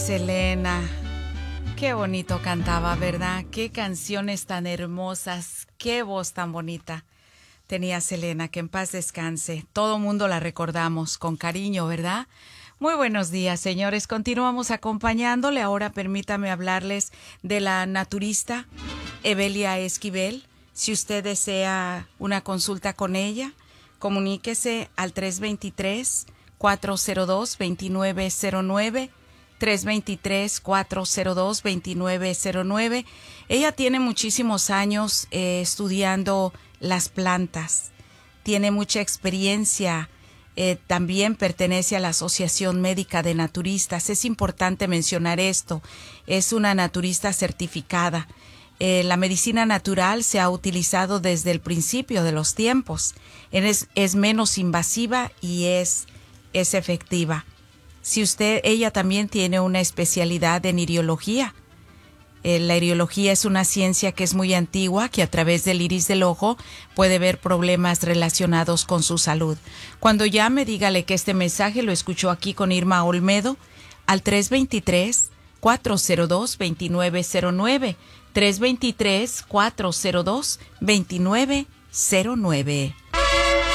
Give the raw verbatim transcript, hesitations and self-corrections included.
Selena, qué bonito cantaba, ¿verdad? Qué canciones tan hermosas, qué voz tan bonita tenía Selena, que en paz descanse. Todo mundo la recordamos con cariño, ¿verdad? Muy buenos días, señores. Continuamos acompañándole. Ahora permítame hablarles de la naturista Evelia Esquivel. Si usted desea una consulta con ella, comuníquese al tres dos tres, cuatro cero dos, dos nueve cero nueve, tres dos tres, cuatro cero dos, dos nueve cero nueve. Ella tiene muchísimos años eh, estudiando las plantas, tiene mucha experiencia, eh, también pertenece a la Asociación Médica de Naturistas. Es importante mencionar esto, es una naturista certificada. Eh, la medicina natural se ha utilizado desde el principio de los tiempos, es, es menos invasiva y es, es efectiva. Si usted, ella también tiene una especialidad en iriología. Eh, la iriología es una ciencia que es muy antigua, que a través del iris del ojo puede ver problemas relacionados con su salud. Cuando llame, dígale que este mensaje lo escuchó aquí con Irma Olmedo al tres dos tres, cuatro cero dos, dos nueve cero nueve, tres dos tres, cuatro cero dos, dos nueve cero nueve.